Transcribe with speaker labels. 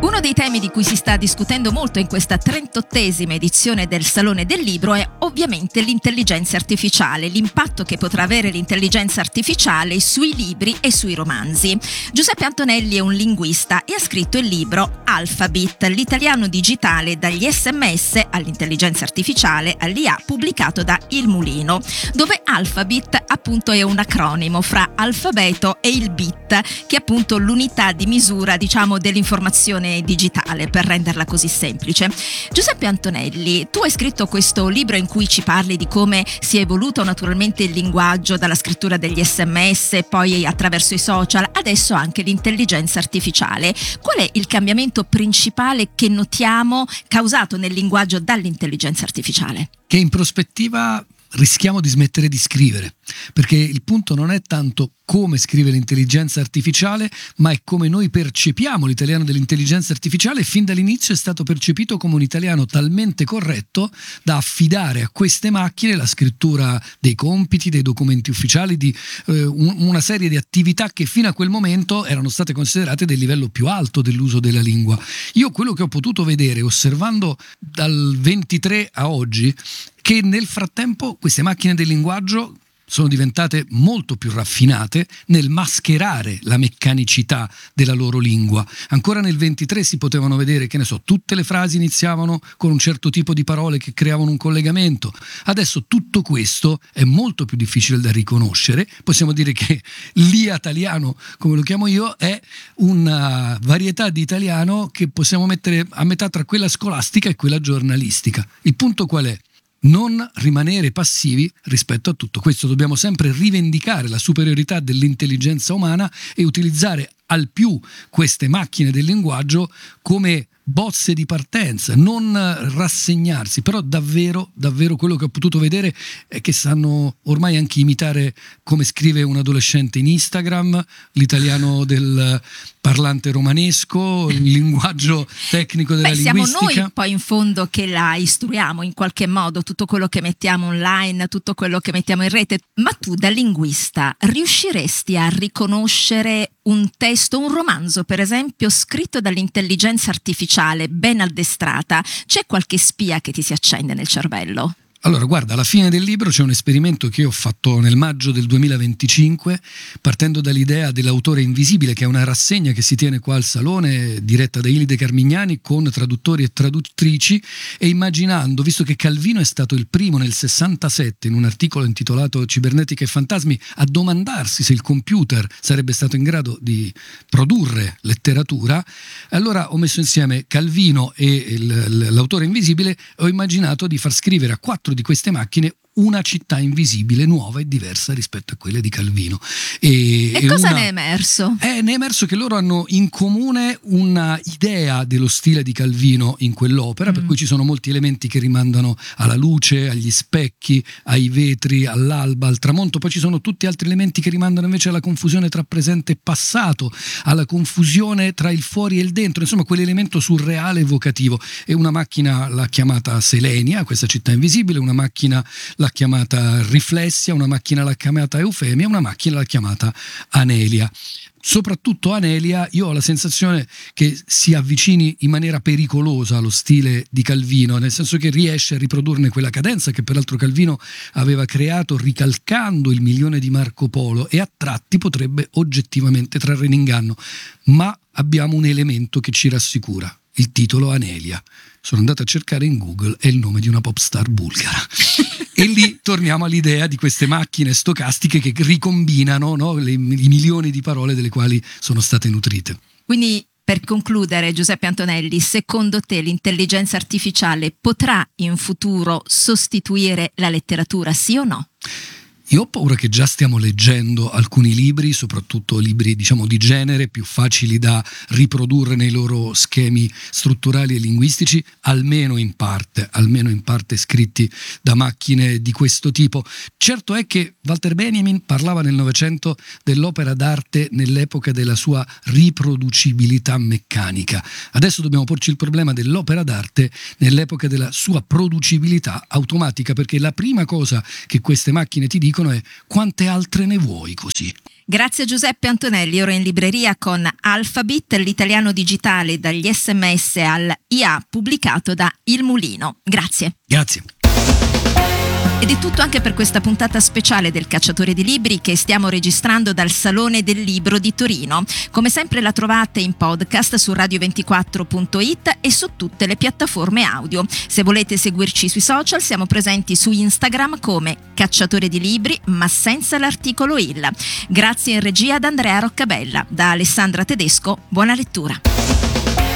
Speaker 1: Uno dei temi di cui si sta discutendo molto in questa 38esima edizione del Salone del Libro è ovviamente l'intelligenza artificiale, l'impatto che potrà avere l'intelligenza artificiale sui libri e sui romanzi. Giuseppe Antonelli è un linguista e ha scritto il libro Alphabet, l'italiano digitale dagli SMS all'intelligenza artificiale all'IA, pubblicato da Il Mulino, dove Alphabet appunto è un acronimo fra alfabeto e il bit, che è appunto l'unità di misura, diciamo, dell'informazione digitale, per renderla così semplice. Giuseppe Antonelli, tu hai scritto questo libro in cui ci parli di come si è evoluto naturalmente il linguaggio dalla scrittura degli SMS, poi attraverso i social, adesso anche l'intelligenza artificiale. Qual è il cambiamento principale che notiamo causato nel linguaggio dall'intelligenza artificiale?
Speaker 2: Che in prospettiva rischiamo di smettere di scrivere, perché il punto non è tanto come scrive l'intelligenza artificiale, ma è come noi percepiamo l'italiano dell'intelligenza artificiale, e fin dall'inizio è stato percepito come un italiano talmente corretto da affidare a queste macchine la scrittura dei compiti, dei documenti ufficiali, di una serie di attività che fino a quel momento erano state considerate del livello più alto dell'uso della lingua. Io quello che ho potuto vedere osservando dal 23 a oggi, che nel frattempo queste macchine del linguaggio sono diventate molto più raffinate nel mascherare la meccanicità della loro lingua. Ancora nel 23 si potevano vedere, che ne so, tutte le frasi iniziavano con un certo tipo di parole che creavano un collegamento. Adesso tutto questo è molto più difficile da riconoscere. Possiamo dire che l'italiano, come lo chiamo io, è una varietà di italiano che possiamo mettere a metà tra quella scolastica e quella giornalistica. Il punto qual è? Non rimanere passivi rispetto a tutto questo. Dobbiamo sempre rivendicare la superiorità dell'intelligenza umana e utilizzare al più queste macchine del linguaggio come bozze di partenza, non rassegnarsi. Però davvero quello che ho potuto vedere è che sanno ormai anche imitare come scrive un adolescente in Instagram, l'italiano del parlante romanesco, il linguaggio tecnico della linguistica.
Speaker 1: Siamo noi poi in fondo che la istruiamo in qualche modo, tutto quello che mettiamo online, tutto quello che mettiamo in rete. Ma tu da linguista riusciresti a riconoscere un testo, un romanzo per esempio scritto dall'intelligenza artificiale ben addestrata? C'è qualche spia che ti si accende nel cervello?
Speaker 2: Allora, guarda, alla fine del libro c'è un esperimento che ho fatto nel maggio del 2025, partendo dall'idea dell'autore invisibile, che è una rassegna che si tiene qua al Salone, diretta da Ilide Carmignani, con traduttori e traduttrici, e immaginando, visto che Calvino è stato il primo nel 67, in un articolo intitolato Cibernetica e fantasmi, a domandarsi se il computer sarebbe stato in grado di produrre letteratura, allora ho messo insieme Calvino e l'autore invisibile e ho immaginato di far scrivere a 4 di queste macchine una città invisibile, nuova e diversa rispetto a quelle di Calvino.
Speaker 1: E cosa ne è emerso?
Speaker 2: Ne è emerso che loro hanno in comune una idea dello stile di Calvino in quell'opera, per cui ci sono molti elementi che rimandano alla luce, agli specchi, ai vetri, all'alba, al tramonto. Poi ci sono tutti altri elementi che rimandano invece alla confusione tra presente e passato, alla confusione tra il fuori e il dentro, insomma quell'elemento surreale evocativo. E una macchina l'ha chiamata Selenia, questa città invisibile, una macchina l'ha chiamata Riflessia, una macchina l'ha chiamata Eufemia, una macchina l'ha chiamata Anelia. Soprattutto Anelia, io ho la sensazione che si avvicini in maniera pericolosa allo stile di Calvino, nel senso che riesce a riprodurne quella cadenza che peraltro Calvino aveva creato ricalcando il Milione di Marco Polo, e a tratti potrebbe oggettivamente trarre in inganno. Ma abbiamo un elemento che ci rassicura: il titolo Anelia. Sono andato a cercare in Google, è il nome di una pop star bulgara. E lì torniamo all'idea di queste macchine stocastiche che ricombinano, no, i milioni di parole delle quali sono state nutrite.
Speaker 1: Quindi, per concludere, Giuseppe Antonelli, secondo te l'intelligenza artificiale potrà in futuro sostituire la letteratura, sì o no?
Speaker 2: Io ho paura che già stiamo leggendo alcuni libri, soprattutto libri diciamo di genere, più facili da riprodurre nei loro schemi strutturali e linguistici, almeno in parte scritti da macchine di questo tipo. Certo è che Walter Benjamin parlava nel Novecento dell'opera d'arte nell'epoca della sua riproducibilità meccanica. Adesso dobbiamo porci il problema dell'opera d'arte nell'epoca della sua producibilità automatica, perché la prima cosa che queste macchine ti dicono dicono è: quante altre ne vuoi così?
Speaker 1: Grazie a Giuseppe Antonelli, ora in libreria con Alphabet, l'italiano digitale dagli SMS all'IA, pubblicato da Il Mulino. Grazie.
Speaker 2: Grazie.
Speaker 1: Ed è tutto anche per questa puntata speciale del Cacciatore di Libri che stiamo registrando dal Salone del Libro di Torino. Come sempre la trovate in podcast su radio24.it e su tutte le piattaforme audio. Se volete seguirci sui social siamo presenti su Instagram come Cacciatore di Libri, ma senza l'articolo il. Grazie in regia ad Andrea Roccabella. Da Alessandra Tedesco, buona lettura.